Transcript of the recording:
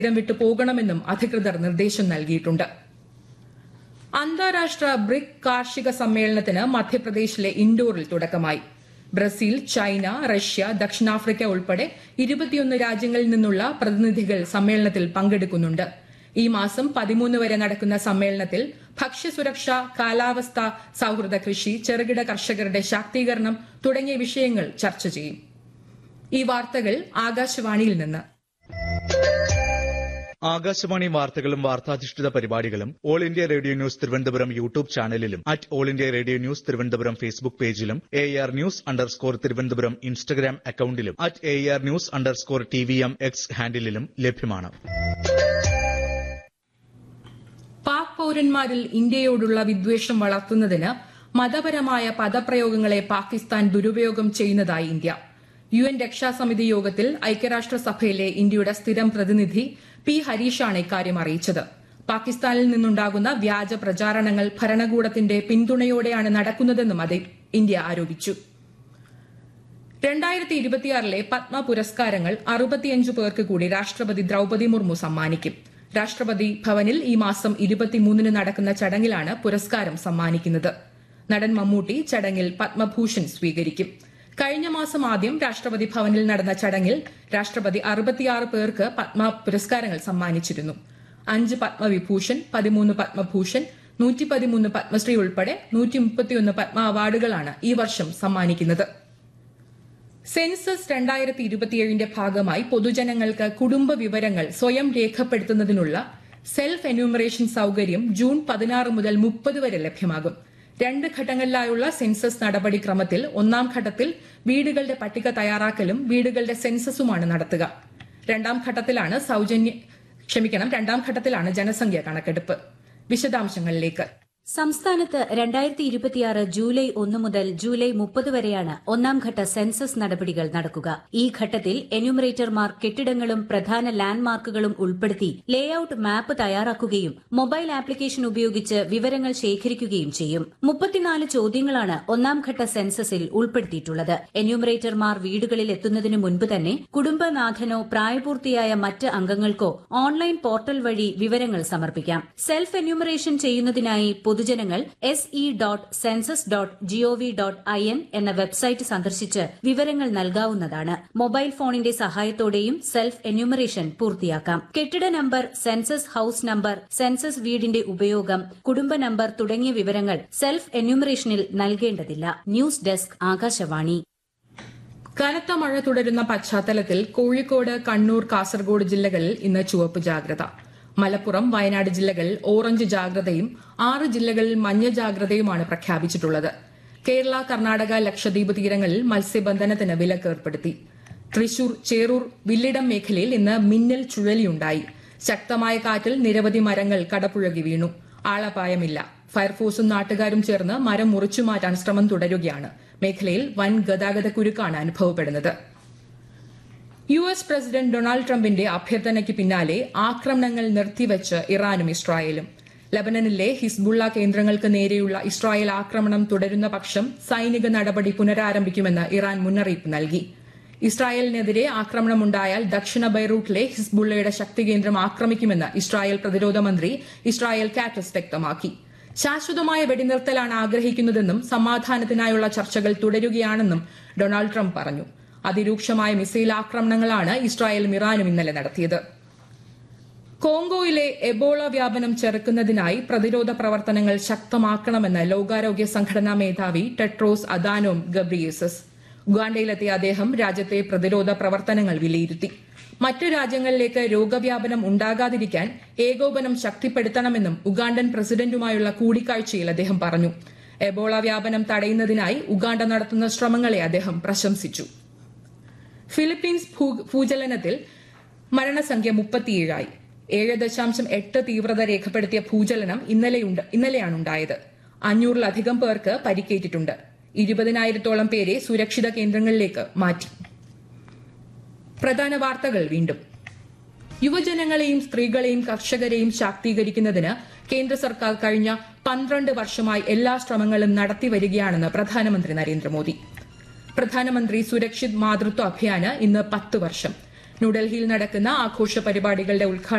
ഇടം വിട്ടു പോകണമെന്നും അധികൃതർ നിർദ്ദേശം നൽകിയിട്ടുണ്ട്. അന്താരാഷ്ട്ര ബ്രിക് കാർഷിക സമ്മേളനത്തിന് മധ്യപ്രദേശിലെ ഇൻഡോറിൽ തുടക്കമായി. ബ്രസീൽ, ചൈന, റഷ്യ, ദക്ഷിണാഫ്രിക്ക ഉൾപ്പെടെ 21 രാജ്യങ്ങളിൽ നിന്നുള്ള പ്രതിനിധികൾ സമ്മേളനത്തിൽ പങ്കെടുക്കുന്നുണ്ട്. ഈ മാസം 13 വരെ നടക്കുന്ന സമ്മേളനത്തിൽ ഭക്ഷ്യസുരക്ഷ, കാലാവസ്ഥ സൌഹൃദ കൃഷി, ചെറുകിട കർഷകരുടെ ശാക്തീകരണം തുടങ്ങിയ വിഷയങ്ങൾ ചർച്ച ചെയ്യും. ഈ വാർത്തകൾ ആകാശവാണിയിൽ നിന്ന്. ആകാശവാണി വാർത്തകളും വാർത്താധിഷ്ഠിത പരിപാടികളും all India radio news Thiruvananthapuram YouTube ചാനലിലും all India radio news Thiruvananthapuram Facebook പേജിലും AR ന്യൂസ് _തിരുവനന്തപുരം ഇൻസ്റ്റഗ്രാം അക്കൌണ്ടിലും AR ന്യൂസ് _TVM X ഹാൻഡിലും ലഭ്യമാണ്. പാക് പൌരന്മാരിൽ ഇന്ത്യയോടുള്ള വിദ്വേഷം വളർത്തുന്നതിന് മതപരമായ പദപ്രയോഗങ്ങളെ പാകിസ്ഥാൻ ദുരുപയോഗം ചെയ്യുന്നതായി ഇന്ത്യ. UN രക്ഷാസമിതി യോഗത്തിൽ ഐക്യരാഷ്ട്രസഭയിലെ ഇന്ത്യയുടെ സ്ഥിരം പ്രതിനിധി P. ഹരീഷാണ് ഇക്കാര്യം അറിയിച്ചത്. പാകിസ്ഥാനിൽ നിന്നുണ്ടാകുന്ന വ്യാജ പ്രചാരണങ്ങൾ ഭരണകൂടത്തിന്റെ പിന്തുണയോടെയാണ് നടക്കുന്നതെന്നും ഇന്ത്യ ആരോപിച്ചു. 2026 പത്മ പുരസ്കാരങ്ങൾ 65 പേർക്ക് കൂടി രാഷ്ട്രപതി ദ്രൌപദി മുർമു സമ്മാനിക്കും. രാഷ്ട്രപതി ഭവനിൽ ഈ മാസം 23 നടക്കുന്ന ചടങ്ങിലാണ് പുരസ്കാരം സമ്മാനിക്കുന്നത്. നടൻ മമ്മൂട്ടി ചടങ്ങിൽ പത്മഭൂഷൺ സ്വീകരിക്കും. കഴിഞ്ഞ മാസം ആദ്യം രാഷ്ട്രപതി ഭവനിൽ നടന്ന ചടങ്ങിൽ രാഷ്ട്രപതി 66 പേർക്ക് പത്മ പുരസ്കാരങ്ങൾ സമ്മാനിച്ചിരുന്നു. 5 പത്മവിഭൂഷൺ, 13 പത്മഭൂഷൺ, 113 പത്മശ്രീ ഉൾപ്പെടെ 131 പത്മ അവാർഡുകളാണ് ഈ വർഷം സമ്മാനിക്കുന്നത്. സെൻസസ് 2027ന്റെ ഭാഗമായി പൊതുജനങ്ങൾക്ക് കുടുംബ വിവരങ്ങൾ സ്വയം രേഖപ്പെടുത്തുന്നതിനുള്ള സെൽഫ് എന്യൂമറേഷൻ സൌകര്യം ജൂൺ 16 മുതൽ 30 വരെ ലഭ്യമാകും. 2 ഘട്ടങ്ങളിലായുള്ള സെൻസസ് നടപടിക്രമത്തിൽ 1ാം ഘട്ടത്തിൽ വീടുകളുടെ പട്ടിക തയ്യാറാക്കലും വീടുകളുടെ സെൻസസുമാണ് നടത്തുക. 2ാം ഘട്ടത്തിലാണ് ജനസംഖ്യ കണക്കെടുപ്പ്. വിശദാംശങ്ങളിലേക്ക്. സംസ്ഥാനത്ത് 2026 ജൂലൈ 1 മുതൽ ജൂലൈ 30 വരെയാണ് 1ാം ഘട്ട സെൻസസ് നടപടികൾ നടക്കുക. ഈ ഘട്ടത്തിൽ എന്യൂമറേറ്റർമാർ കെട്ടിടങ്ങളും പ്രധാന ലാൻഡ്മാർക്കുകളും ഉൾപ്പെടുത്തി ലേഔട്ട് മാപ്പ് തയ്യാറാക്കുകയും മൊബൈൽ ആപ്ലിക്കേഷൻ ഉപയോഗിച്ച് വിവരങ്ങൾ ശേഖരിക്കുകയും ചെയ്യും. 34 ചോദ്യങ്ങളാണ് 1ാം ഘട്ട സെൻസസിൽ ഉൾപ്പെടുത്തിയിട്ടുള്ളത്. എന്യൂമറേറ്റർമാർ വീടുകളിൽ എത്തുന്നതിന് മുൻപ് തന്നെ കുടുംബനാഥനോ പ്രായപൂർത്തിയായ മറ്റ് അംഗങ്ങൾക്കോ ഓൺലൈൻ പോർട്ടൽ വഴി വിവരങ്ങൾ സമർപ്പിക്കാം. സെൽഫ് എന്യൂമറേഷൻ ചെയ്യുന്നതിനായി പൊതുജനങ്ങൾ se.census.gov.in എന്ന വെബ്സൈറ്റ് സന്ദർശിച്ച് വിവരങ്ങൾ നൽകാവുന്നതാണ്. മൊബൈൽ ഫോണിന്റെ സഹായത്തോടെയും സെൽഫ് എന്യൂമറേഷൻ പൂർത്തിയാക്കാം. കെട്ടിട number, census house number, census വീടിന്റെ ഉപയോഗം, കുടുംബ നമ്പർ തുടങ്ങിയ വിവരങ്ങൾ സെൽഫ് എന്യൂമറേഷനിൽ നൽകേണ്ടതില്ല. News desk, Akashvani. കനത്ത മഴ തുടരുന്ന പശ്ചാത്തലത്തിൽ കോഴിക്കോട്, കണ്ണൂർ, കാസർഗോഡ് ജില്ലകളിൽ ഇന്ന് ചുവപ്പ് ജാഗ്രത. മലപ്പുറം, വയനാട് ജില്ലകളിൽ ഓറഞ്ച് ജാഗ്രതയും 6 ജില്ലകളിൽ മഞ്ഞ ജാഗ്രതയുമാണ് പ്രഖ്യാപിച്ചിട്ടുള്ളത്. കേരള, കർണാടക, ലക്ഷദ്വീപ് തീരങ്ങളിൽ മത്സ്യബന്ധനത്തിന് വിലക്ക് ഏർപ്പെടുത്തി. തൃശൂർ, ചേറൂർ, വില്ലിടം മേഖലയിൽ ഇന്ന് മിന്നൽ ചുഴലിയുണ്ടായി. ശക്തമായ കാറ്റിൽ നിരവധി മരങ്ങൾ കടപുഴകി വീണു. ആളപായമില്ല. ഫയർഫോഴ്സും നാട്ടുകാരും ചേർന്ന് മരം മുറിച്ചുമാറ്റാൻ ശ്രമം തുടരുകയാണ്. മേഖലയിൽ വൻ ഗതാഗതക്കുരുക്കാണ് അനുഭവപ്പെടുന്നത്. US പ്രസിഡന്റ് ഡൊണാൾഡ് ട്രംപിന്റെ അഭ്യർത്ഥനയ്ക്ക് പിന്നാലെ ആക്രമണങ്ങൾ നിർത്തിവച്ച് ഇറാനും ഇസ്രായേലും. ലബനനിലെ ഹിസ്ബുള്ള കേന്ദ്രങ്ങൾക്ക് നേരെയുള്ള ഇസ്രായേൽ ആക്രമണം തുടരുന്ന പക്ഷം സൈനിക നടപടി പുനരാരംഭിക്കുമെന്ന് ഇറാൻ മുന്നറിയിപ്പ് നൽകി. ഇസ്രായേലിനെതിരെ ആക്രമണമുണ്ടായാൽ ദക്ഷിണ ബൈറൂട്ടിലെ ഹിസ്ബുള്ളയുടെ ശക്തികേന്ദ്രം ആക്രമിക്കുമെന്ന് ഇസ്രായേൽ പ്രതിരോധ മന്ത്രി ഇസ്രായേൽ കാറ്റസ് വ്യക്തമാക്കി. ശാശ്വതമായ വെടിനിർത്തലാണ് ആഗ്രഹിക്കുന്നതെന്നും സമാധാനത്തിനായുള്ള ചർച്ചകൾ തുടരുകയാണെന്നും ഡൊണാൾഡ് ട്രംപ് പറഞ്ഞു. അതിരൂക്ഷമായ മിസൈൽ ആക്രമണങ്ങളാണ് ഇസ്രായേലും ഇറാനും ഇന്നലെ നടത്തിയത്. കോങ്കോയിലെ എബോള വ്യാപനം ചെറുക്കുന്നതിനായി പ്രതിരോധ പ്രവർത്തനങ്ങൾ ശക്തമാക്കണമെന്ന് ലോകാരോഗ്യ സംഘടനാ മേധാവി ടെഡ്രോസ് അദാനോം ഗബ്രിയേസസ്. ഉഗാണ്ടയിലെത്തിയ അദ്ദേഹം രാജ്യത്തെ പ്രതിരോധ പ്രവർത്തനങ്ങൾ വിലയിരുത്തി. മറ്റു രാജ്യങ്ങളിലേക്ക് രോഗവ്യാപനം ഉണ്ടാകാതിരിക്കാൻ ഏകോപനം ശക്തിപ്പെടുത്തണമെന്നും ഉഗാണ്ടൻ പ്രസിഡന്റുമായുള്ള കൂടിക്കാഴ്ചയിൽ അദ്ദേഹം പറഞ്ഞു. എബോള വ്യാപനം തടയുന്നതിനായി ഉഗാണ്ട നടത്തുന്ന ശ്രമങ്ങളെ അദ്ദേഹം പ്രശംസിച്ചു. ഫിലിപ്പീൻസ് ഭൂചലനത്തിൽ മരണസംഖ്യ 37ആയി. 7.8 തീവ്രത രേഖപ്പെടുത്തിയ ഭൂചലനം ഇന്നലെയാണുണ്ടായത്. 500-ലധികം പേർക്ക് പരിക്കേറ്റിട്ടുണ്ട്. 20,000-ഓളം പേരെ സുരക്ഷിത കേന്ദ്രങ്ങളിലേക്ക് മാറ്റി. പ്രധാന വാർത്തകൾ വീണ്ടും. യുവജനങ്ങളെയും സ്ത്രീകളെയും കർഷകരെയും ശാക്തീകരിക്കുന്നതിന് കേന്ദ്ര സർക്കാർ കഴിഞ്ഞ 12 വർഷമായി എല്ലാ ശ്രമങ്ങളും നടത്തിവരികയാണെന്ന് പ്രധാനമന്ത്രി നരേന്ദ്രമോദി. പ്രധാനമന്ത്രി സുരക്ഷിത് മാതൃത്വ അഭിയാന് ഇന്ന് 10 വർഷം. ന്യൂഡൽഹിയിൽ നടക്കുന്ന ആഘോഷ പരിപാടികളുടെ ഉദ്ഘാടനം